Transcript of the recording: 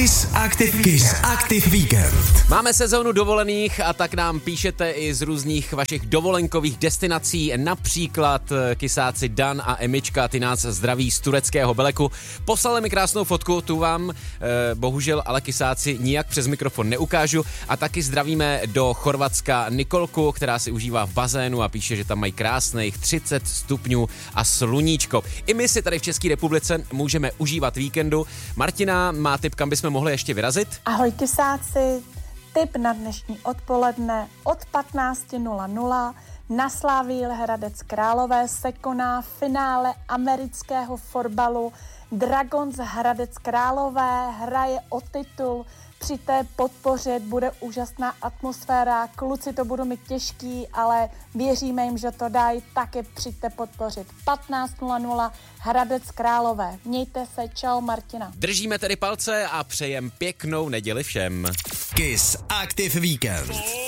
Kiss Active Weekend. Máme sezónu dovolených a tak nám píšete i z různých vašich dovolenkových destinací, například kysáci Dan a Emička, ty nás zdraví z tureckého Beleku. Poslali mi krásnou fotku, tu vám bohužel ale kysáci nijak přes mikrofon neukážu, a taky zdravíme do Chorvatska Nikolku, která si užívá v bazénu a píše, že tam mají krásných 30 stupňů a sluníčko. I my si tady v České republice můžeme užívat víkendu. Martina má tip, kam bychom mohli ještě vyrazit? Ahoj kysáci, tip na dnešní odpoledne od 15:00 na Slavii Hradec Králové se koná finále amerického fotbalu. Dragons Hradec Králové hraje o titul. Při té podpoře bude úžasná atmosféra, kluci to budou mít těžký, ale věříme jim, že to dají, také přijďte podpořit. 15:00 Hradec Králové. Mějte se, čau Martina. Držíme tedy palce a přejem pěknou neděli všem. Kiss Active Weekend.